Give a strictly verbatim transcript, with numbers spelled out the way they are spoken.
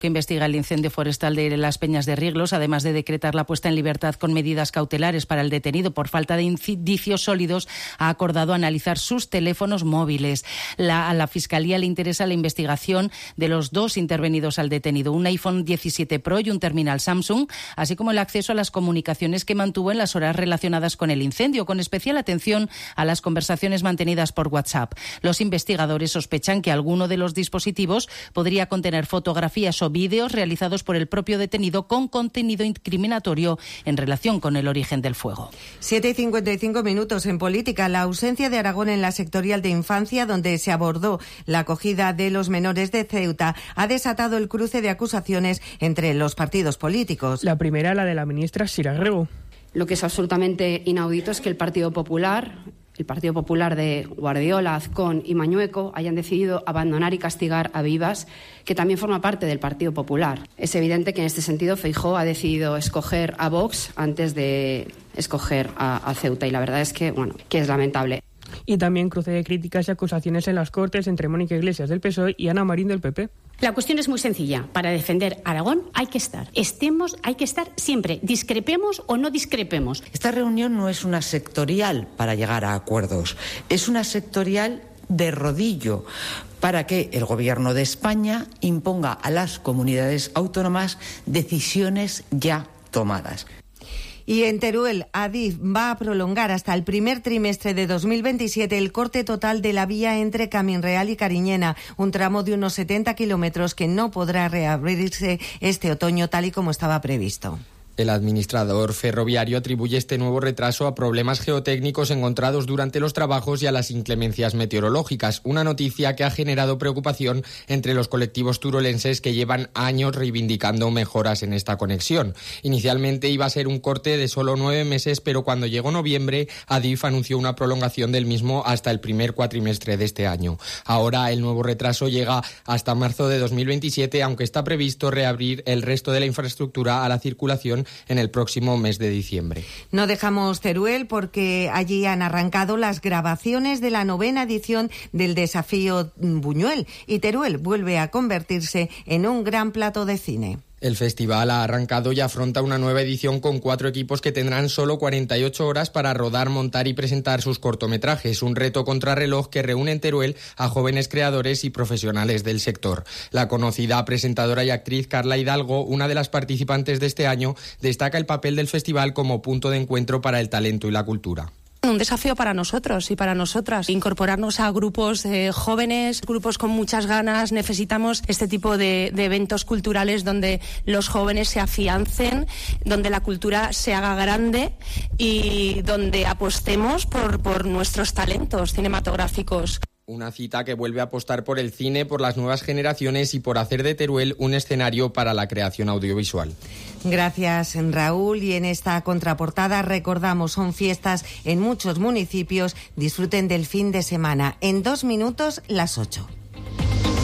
que investiga el incendio forestal de las Peñas de Rieglos, además de decretar la puesta en libertad con medidas cautelares para el detenido por falta de indicios sólidos, ha acordado analizar sus teléfonos móviles. La, a la Fiscalía le interesa la investigación de los dos intervenidos al detenido, un iPhone diecisiete Pro y un terminal Samsung, así como el acceso a las comunicaciones que mantuvo en las horas relacionadas con el incendio, con especial atención a las conversaciones mantenidas por WhatsApp. Los investigadores sospechan que alguno de los dispositivos podría contener fotografías o vídeos realizados por el propio detenido con contenido incriminatorio en relación con el origen del fuego. siete y cincuenta y cinco minutos en política. La ausencia de Aragón en la sectorial de infancia, donde se abordó la acogida de los menores de Ceuta, ha desatado el cruce de acusaciones entre los partidos políticos. La primera, la de la ministra Sira Rego. Lo que es absolutamente inaudito es que el Partido Popular, el Partido Popular de Guardiola, Azcón y Mañueco hayan decidido abandonar y castigar a Vivas, que también forma parte del Partido Popular. Es evidente que en este sentido Feijóo ha decidido escoger a Vox antes de escoger a, a Ceuta, y la verdad es que, bueno, que es lamentable. Y también cruce de críticas y acusaciones en las Cortes entre Mónica Iglesias del P S O E y Ana Marín del P P. La cuestión es muy sencilla. Para defender Aragón hay que estar. Estemos, hay que estar siempre. Discrepemos o no discrepemos. Esta reunión no es una sectorial para llegar a acuerdos. Es una sectorial de rodillo para que el Gobierno de España imponga a las comunidades autónomas decisiones ya tomadas. Y en Teruel, Adif va a prolongar hasta el primer trimestre de dos mil veintisiete el corte total de la vía entre Caminreal y Cariñena, un tramo de unos setenta kilómetros que no podrá reabrirse este otoño tal y como estaba previsto. El administrador ferroviario atribuye este nuevo retraso a problemas geotécnicos encontrados durante los trabajos y a las inclemencias meteorológicas, una noticia que ha generado preocupación entre los colectivos turolenses que llevan años reivindicando mejoras en esta conexión. Inicialmente iba a ser un corte de solo nueve meses, pero cuando llegó noviembre, Adif anunció una prolongación del mismo hasta el primer cuatrimestre de este año. Ahora el nuevo retraso llega hasta marzo de dos mil veintisiete, aunque está previsto reabrir el resto de la infraestructura a la circulación en el próximo mes de diciembre. No dejamos Teruel porque allí han arrancado las grabaciones de la novena edición del Desafío Buñuel y Teruel vuelve a convertirse en un gran plato de cine. El festival ha arrancado y afronta una nueva edición con cuatro equipos que tendrán solo cuarenta y ocho horas para rodar, montar y presentar sus cortometrajes. Un reto contrarreloj que reúne en Teruel a jóvenes creadores y profesionales del sector. La conocida presentadora y actriz Carla Hidalgo, una de las participantes de este año, destaca el papel del festival como punto de encuentro para el talento y la cultura. Un desafío para nosotros y para nosotras, incorporarnos a grupos eh, jóvenes, grupos con muchas ganas. Necesitamos este tipo de, de eventos culturales donde los jóvenes se afiancen, donde la cultura se haga grande y donde apostemos por, por nuestros talentos cinematográficos. Una cita que vuelve a apostar por el cine, por las nuevas generaciones y por hacer de Teruel un escenario para la creación audiovisual. Gracias, Raúl. Y en esta contraportada recordamos, son fiestas en muchos municipios. Disfruten del fin de semana. En dos minutos, las ocho.